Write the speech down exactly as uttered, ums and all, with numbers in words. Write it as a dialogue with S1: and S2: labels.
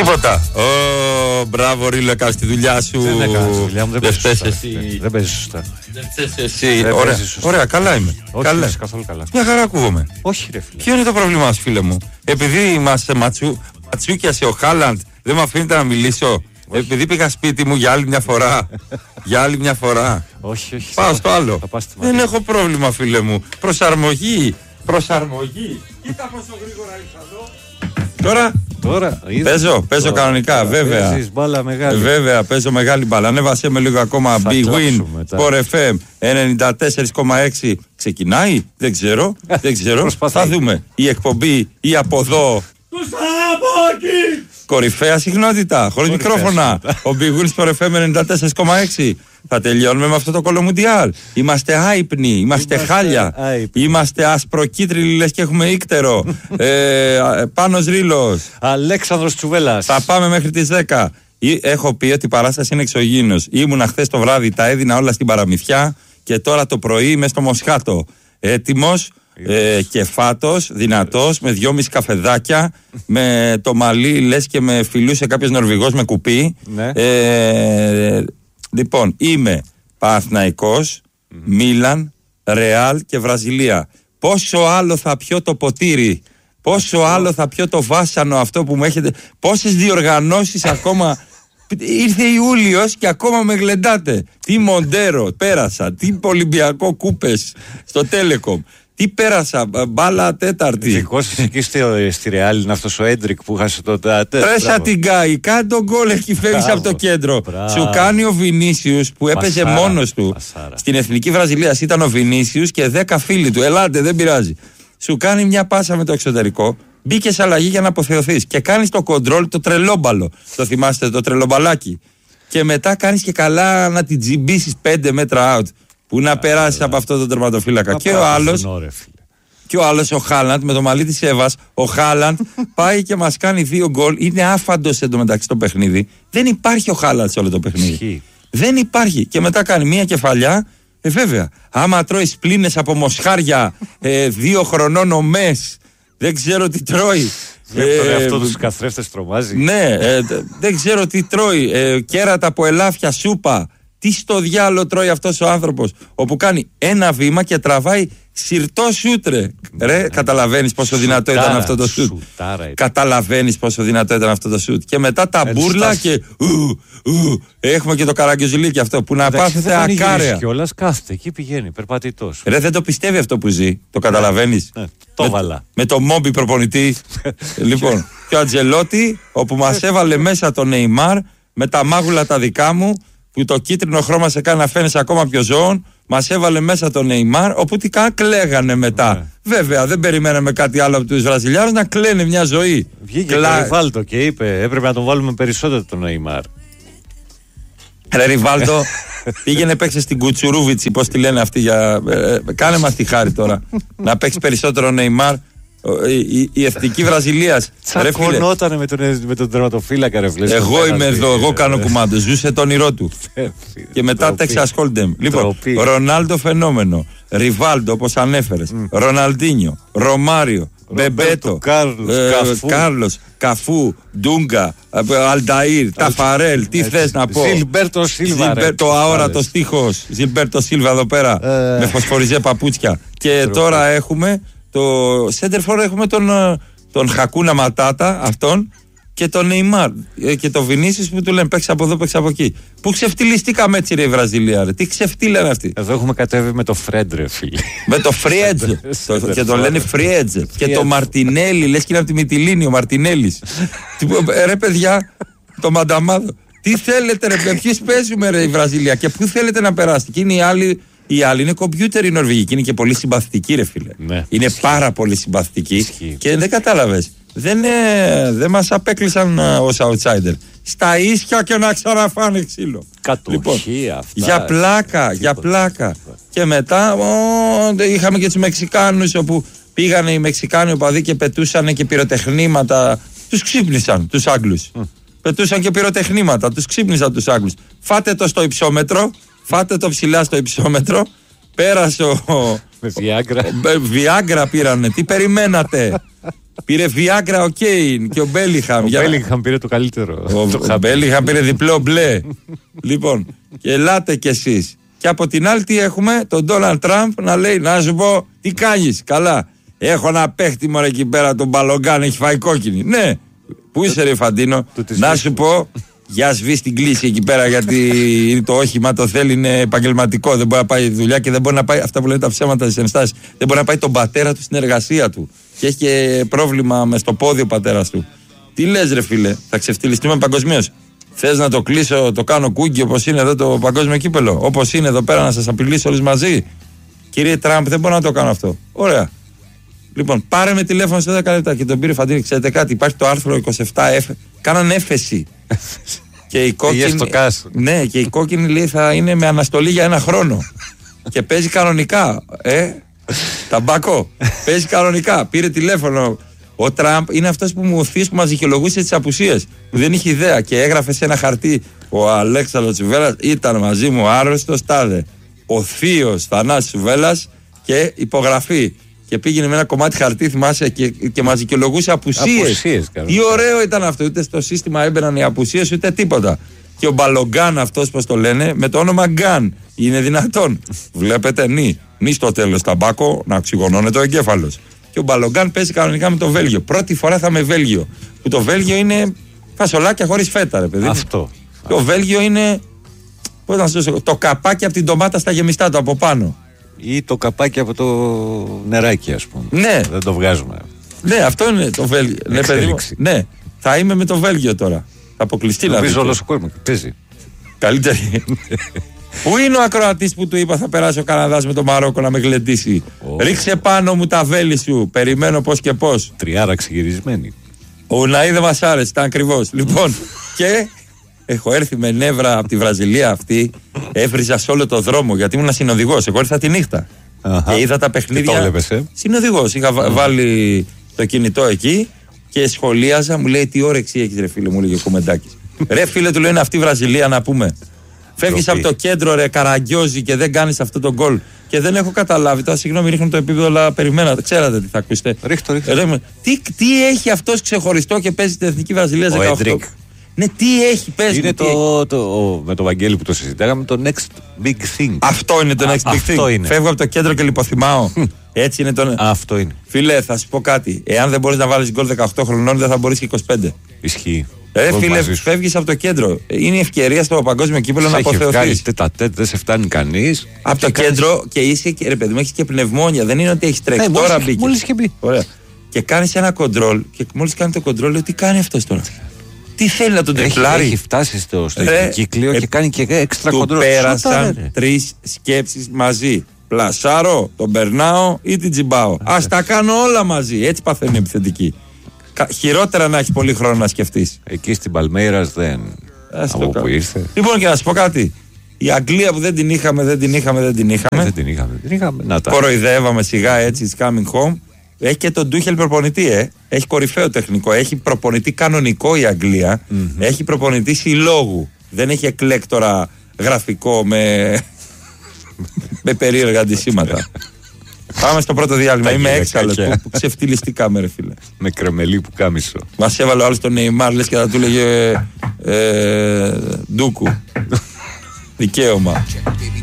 S1: Τίποτα. Ω, μπράβο Ρίλο, έκανες τη δουλειά σου.
S2: Δεν έκανες τη δουλειά μου, δεν παίζεις σωστά.
S1: Εσύ.
S2: Δεν παίζεις σωστά.
S1: Δεν θες εσύ. Δεν ωραία, σωστά. Ωραία, καλά είμαι.
S2: Όχι,
S1: καλά.
S2: είσαι καθόλου καλά.
S1: Μια χαρά ακούγομαι.
S2: Όχι ρε φίλε.
S1: Ποιο είναι το πρόβλημά σου, φίλε μου? Επειδή μας ματσου, ματσούκιασε ο Χάλαντ, δεν με αφήνετε να μιλήσω? Όχι. Επειδή πήγα σπίτι μου για άλλη μια φορά. Για άλλη μια φορά.
S2: Όχι, όχι.
S1: Πάω στο άλλο. Δεν
S2: μάτια.
S1: έχω πρόβλημα, φίλε μου. Προσαρμογή. Προσαρμογή. Κοίτα πόσο γρήγορα ήρθα εδώ. Τώρα.
S2: Τώρα
S1: παίζω, παίζω τώρα, κανονικά, τώρα, βέβαια.
S2: Παίζεις μπάλα μεγάλη.
S1: Βέβαια, παίζω μεγάλη μπάλα. Ανέβασέ με λίγο ακόμα. Big Win, Sport εφ εμ ενενήντα τέσσερα κόμμα έξι. Ξεκινάει, δεν ξέρω. δεν ξέρω. Θα δούμε. Η εκπομπή, η από εδώ. Τους από εκεί! Κορυφαία συχνότητα, χωρίς μικρόφωνα. Ο Big Win Sport εφ εμ ενενήντα τέσσερα κόμμα έξι. Θα τελειώνουμε με αυτό το κολομουντιάλ. Είμαστε άϊπνοι, είμαστε, είμαστε χάλια. Άϊπνοι. Είμαστε ασπροκίτριλοι, λες και έχουμε ύκτερο. ε, Πάνος Ρήλος.
S2: Αλέξανδρος Τσουβέλλας.
S1: Θα πάμε μέχρι τις δέκα. Έχω πει ότι η παράσταση είναι εξωγήινος. Ήμουνα χθες το βράδυ, τα έδινα όλα στην παραμυθιά και τώρα το πρωί είμαι στο Μοσχάτο. Έτοιμος. Ε, κεφάτος, δυνατός, με δυόμιση καφεδάκια, με το μαλλί λες και με φιλούσε κάποιος Νορβηγός με κουπί. Ναι. Ε, λοιπόν, είμαι Παναθηναϊκός, mm. Μίλαν, Ρεάλ και Βραζιλία. Πόσο άλλο θα πιω το ποτήρι, πόσο αυτό. άλλο θα πιω το βάσανο αυτό που μου έχετε. Πόσες διοργανώσεις ακόμα. Ήρθε Ιούλιος και ακόμα με γλεντάτε. Τι Μοντέρο πέρασα, τι Ολυμπιακό Κούπες στο Τέλεκομ. Τι πέρασα, μπάλα τέταρτη.
S2: Δικό σας εκεί στη Ρεάλ είναι αυτός ο Έντρικ που χάσε το τετάρτη.
S1: Πρέσα την Γκάι, κάνει τον γκολ εκεί, φεύγεις από το κέντρο. Μπράβο. Σου κάνει ο Βινίσιους που έπαιζε Μασάρα. μόνος του. Μασάρα. Στην Εθνική Βραζιλίας ήταν ο Βινίσιους και δέκα φίλοι του. Ελάτε, δεν πειράζει. Σου κάνει μια πάσα με το εξωτερικό. Μπήκε σε αλλαγή για να αποθεωθείς και κάνεις το κοντρόλ το τρελόμπαλο. Το θυμάστε το τρελομπαλάκι. Και μετά κάνεις και καλά να την τζιμπήσεις πέντε μέτρα out. Που να περάσει από αυτό το τερματοφύλακα. Και ο άλλος, και ο άλλος ο Χάλαντ με το μαλλί της Εύας, ο Χάλαντ πάει και μας κάνει δύο γκολ. Είναι άφαντος εντωμεταξύ το παιχνίδι. Δεν υπάρχει ο Χάλαντ σε όλο το παιχνίδι. Ισχύει. Δεν υπάρχει. Και μετά κάνει μία κεφαλιά. Ε, βέβαια. Άμα τρώει σπλήνες από μοσχάρια ε, δύο χρονών ομές, δεν ξέρω τι τρώει.
S2: Ε, αυτό τους καθρέφτες τρομάζει.
S1: Ναι, ε, δεν ξέρω τι τρώει. Ε, κέρατα από ελάφια, σούπα. Τι στο διάλο τρώει αυτός ο άνθρωπος, όπου κάνει ένα βήμα και τραβάει σιρτό σούτ, ρε. Ρε, καταλαβαίνεις πόσο δυνατό ήταν αυτό το σούτ. Καταλαβαίνεις πόσο δυνατό ήταν αυτό το σούτ. Και μετά τα μπουρλα και ου, ου, έχουμε και το καραγκιουζιλίκι αυτό που να πάθετε ακάραια.
S2: Και όλας κάθεται, εκεί πηγαίνει, περπατητός.
S1: Ρε, δεν το πιστεύει αυτό που ζει, το καταλαβαίνεις.
S2: Ναι, το βάλα.
S1: Με το Μόμπι προπονητή. Λοιπόν, και ο Αντζελότη, όπου μας έβαλε μέσα τον Νεϊμάρ με τα μάγουλα τα δικά μου. Που το κίτρινο χρώμα σε κάνει να φαίνεσαι ακόμα πιο ζώων, μας έβαλε μέσα τον Νεϊμάρ, όπου τι καν κλαίγανε μετά. Yeah. Βέβαια, δεν περιμέναμε κάτι άλλο από τους Βραζιλιάνους να κλαίνε μια ζωή.
S2: Βγήκε Κλα... ο Ριβάλτο και είπε: έπρεπε να τον βάλουμε περισσότερο τον Νεϊμάρ.
S1: Ρε Ριβάλτο, πήγαινε παίξε στην Κουτσουρούβιτσι, πώς τη λένε αυτοί για. Ε, κάνε μας τη χάρη τώρα. Να παίξει περισσότερο Νεϊμάρ. Η, η, η εθνική Βραζιλίας
S2: τσακωνότανε με τον, με τον τερματοφύλακα ρε φίλε.
S1: Εγώ είμαι εδώ, εγώ κάνω κουμάντο. Ζούσε το όνειρό του. Και μετά Τέξα Χόλντεμ. Λοιπόν, Ρονάλντο φαινόμενο, Ριβάλντο όπως ανέφερες, mm. Ροναλντίνιο, Ρωμάριο, Μπεμπέτο, Κάρλος, Καφού, Ντούγκα, Αλνταΐρ, Ταφαρέλ. Τι θες να πω?
S2: Ζιλμπέρτο Σίλβα.
S1: Το αόρατο στίχος Ζιλμπέρτο Σίλβα εδώ πέρα με φωσφοριζέ παπούτσια. Και τώρα έχουμε το Σέντερφορ, έχουμε τον, τον Χακούνα Ματάτα, αυτόν, και τον Νεϊμάρ. Και το Βινίσιους που του λένε παίξει από εδώ, παίξει από εκεί. Πού ξεφτυλιστήκαμε έτσι, ρε η Βραζιλία, ρε. Τι ξεφτύλανε αυτοί.
S2: Εδώ έχουμε κατέβει με το Φρέντρε, φίλε.
S1: Με το Φριέτζε. Και το λένε Φριέτζε. Και το Μαρτινέλli, λες και είναι από τη Μυτιλίνη ο Μαρτινέλης. Ρε παιδιά, το Μανταμάδο. Τι θέλετε, ρε, με ποιους παίζουμε, ρε η Βραζιλία, και πού θέλετε να περάσετε. Και είναι οι άλλοι. Οι άλλοι είναι κομπιούτερ οι Νορβηγικοί, είναι και πολύ συμπαθητικοί, ρε φίλε. Ναι. Είναι Ισχύει. πάρα πολύ συμπαθητικοί. Ισχύει. Και δεν κατάλαβες. Δεν, ε, δεν μας απέκλεισαν ε, ως outsider. Στα ίσια και να ξαναφάνε ξύλο.
S2: Κατοχή λοιπόν, αυτά.
S1: Για πλάκα, τίποτα, για πλάκα. Τίποτα. Και μετά ο, είχαμε και τους Μεξικάνους, όπου πήγανε οι Μεξικάνοι οπαδοί και πετούσαν και πυροτεχνήματα. Τους ξύπνησαν τους Άγγλους. Mm. Πετούσαν και πυροτεχνήματα, τους ξύπνησαν τους Άγγλους. Φάτε το στο υψόμετρο. Φάτε το ψηλά στο υψόμετρο. Πέρασε ο.
S2: Με Βιάγκρα.
S1: Βιάγκρα πήρανε. Τι περιμένατε. Πήρε Viagra ο Κέιν και ο Μπέλιγχαμ.
S2: Ο Μπέλιγχαμ πήρε το καλύτερο.
S1: Ο Μπέλιγχαμ πήρε διπλό μπλε. Λοιπόν, και ελάτε κι εσείς. Και από την άλλη τι έχουμε, τον Ντόναλντ Τραμπ να λέει, να σου πω, τι κάνεις, καλά. Έχω ένα παίχτη μωρέ εκεί πέρα, τον Μπαλογκάν, έχει φάει κόκκινη. Ναι, πού είσαι ρε Φαντίνο, να σου πω, για σβήσει την κλίση εκεί πέρα, γιατί το όχημα το θέλει, είναι επαγγελματικό. Δεν μπορεί να πάει δουλειά και δεν μπορεί να πάει, αυτά που λένε τα ψέματα στις ενστάσεις, δεν μπορεί να πάει τον πατέρα του στην εργασία του. Και έχει και πρόβλημα με στο πόδι ο πατέρας του. Τι λες ρε φίλε, θα ξεφτυλιστούμε παγκοσμίως. Θες να το κλείσω, το κάνω κούγκι όπως είναι εδώ το παγκόσμιο κύπελο, όπως είναι εδώ πέρα, να σας απειλήσω όλους μαζί. Κύριε Τραμπ, δεν μπορώ να το κάνω αυτό. Ωραία. Λοιπόν, πάρε με τηλέφωνο σε δέκα λεπτά και τον πήρε Φαντίνη. Ξέρετε κάτι, υπάρχει το άρθρο είκοσι επτά εφ. Κάναν έφεση. Και η κόκκινη. Ναι, και η κόκκινη λέει θα είναι με αναστολή για ένα χρόνο. Και παίζει κανονικά. Ε, ταμπάκο. Παίζει κανονικά. Πήρε τηλέφωνο. Ο Τραμπ είναι αυτός που μου θείς που μας δικαιολογούσε τις απουσίες. Που δεν είχε ιδέα και έγραφε σε ένα χαρτί. Ο Αλέξανδρος Τσουβέλλας ήταν μαζί μου άρρωστος, τάδε. Ο θείος Θανάσης Τσουβέλλας και υπογραφή. Και πήγαινε με ένα κομμάτι χαρτί, θυμάσαι, και, και μας δικαιολογούσε απουσίες.
S2: Απουσίες,
S1: τι ωραίο ήταν αυτό. Ούτε στο σύστημα έμπαιναν οι απουσίες, ούτε τίποτα. Και ο Μπαλογκάν, αυτός πως το λένε, με το όνομα Γκάν. Είναι δυνατόν. Βλέπετε, νη. Νη στο τέλος ταμπάκο να οξυγονώνεται ο εγκέφαλος. Και ο Μπαλογκάν παίζει κανονικά με το Βέλγιο. Πρώτη φορά θα με Βέλγιο. Που το Βέλγιο είναι φασολάκια χωρίς φέτα, ρε παιδί.
S2: Αυτό.
S1: Το Βέλγιο είναι. Πώς να σας το, το καπάκι από την ντομάτα στα γεμιστά του από πάνω.
S2: Ή το καπάκι από το νεράκι, ας πούμε.
S1: Ναι.
S2: Δεν το βγάζουμε.
S1: Ναι, αυτό είναι το Βέλγιο. Ναι, παιδί, ναι, θα είμαι με το Βέλγιο τώρα. Θα αποκλειστεί να
S2: πει όλο ο κόσμος. Παίζει.
S1: Καλύτερη. Πού είναι ο ακροατής που του είπα θα περάσει ο Καναδάς με το Μαρόκο να με γλεντήσει. Oh. Ρίξε πάνω μου τα βέλη σου. Περιμένω πώς και πώς.
S2: Τριάρα ξεγυρισμένη.
S1: Ο Ναή δεν μας άρεσε, ήταν ακριβώς. Λοιπόν, και έχω έρθει με νεύρα από τη Βραζιλία αυτή. Έβριζα σε όλο το δρόμο γιατί ήμουν συνοδηγός. Εγώ ήρθα τη νύχτα. Uh-huh. Και είδα τα παιχνίδια.
S2: Τι το βλέπεις, ε?
S1: Συνοδηγός. Είχα uh-huh. βάλει το κινητό εκεί και σχολίαζα. Μου λέει τι όρεξη έχεις, ρε φίλε, μου έλεγε ο Κομμεντάκης. Ρε φίλε, του λέει είναι αυτή η Βραζιλία να πούμε. Φεύγεις από το κέντρο, ρε Καραγκιόζη, και δεν κάνεις αυτό το γκολ. Και δεν έχω καταλάβει. Τώρα, συγγνώμη, ρίχνω το επίπεδο, αλλά περιμένατε. Ξέρατε τι θα ακούσετε.
S2: Ρίχτω, ρίχτω.
S1: Ε, τι, τι έχει αυτός ξεχωριστό και παίζει την Εθνική Βραζιλία δεκαοκτώ.
S2: Εντρίκ.
S1: Ναι, τι έχει, παίζει.
S2: Είναι το, το, το, με τον Βαγγέλη που το συζητάγαμε, το next big thing.
S1: Αυτό είναι το next
S2: Α,
S1: big thing.
S2: Είναι.
S1: Φεύγω από το κέντρο και λιποθυμάω. Έτσι είναι το.
S2: Αυτό είναι.
S1: Φίλε, θα σου πω κάτι. Εάν δεν μπορείς να βάλεις γκολ δεκαοκτώ χρονών, δεν θα μπορείς και είκοσι πέντε.
S2: Ισχύει.
S1: Ε, φίλε, φεύγεις από το κέντρο. Είναι η ευκαιρία στο παγκόσμιο κύπελλο να αποθεωθείς.
S2: Δεν σε φτάνει κανείς.
S1: Από το κέντρο και είσαι, ρε παιδί μου, έχεις και πνευμόνια. Δεν είναι ότι έχεις τρέξει.
S2: Hey,
S1: τώρα
S2: μπήκε. Μόλις είχε μπει.
S1: Ωραία. Και κάνεις ένα κοντρόλ. Και μόλις κάνει το κοντρόλ, λέει τι κάνει αυτός τώρα. Τι θέλει να τον τριπλάρει.
S2: Έχει φτάσει στο, στο κύκλιο ε, και κάνει και έξτρα κοντρόλ.
S1: Του πέρασαν τρεις σκέψεις μαζί. Πλασάρω, τον περνάω ή την τζιμπάω. Ας τα κάνω όλα μαζί. Έτσι παθαίνει επιθετική. Χειρότερα να έχει πολύ χρόνο να σκεφτείς.
S2: Εκεί στην Παλμέιρας δεν.
S1: Ας
S2: από που ήρθε.
S1: Λοιπόν, και να σου πω κάτι. Η Αγγλία που δεν την είχαμε, δεν την είχαμε, δεν την είχαμε.
S2: Ε, δεν την είχαμε, δεν την είχαμε. Να τα.
S1: Κοροϊδεύαμε σιγά έτσι, it's coming home. Έχει και τον Ντούχελ προπονητή, ε. Έχει κορυφαίο τεχνικό. Έχει προπονητή κανονικό η Αγγλία. Mm-hmm. Έχει προπονητή συλλόγου. Δεν έχει εκλέκτορα γραφικό με, με περίεργα αντισήματα. Πάμε στο πρώτο διάλειμμα. Είμαι έξαλλος που, που ξεφτυλιστικά, ρε φίλε.
S2: Με κρεμελί που κάμισο.
S1: Μας έβαλε ο άλλος τον Νεϊμάρ, λες και θα του λέγε ε, Ντούκου. Δικαίωμα.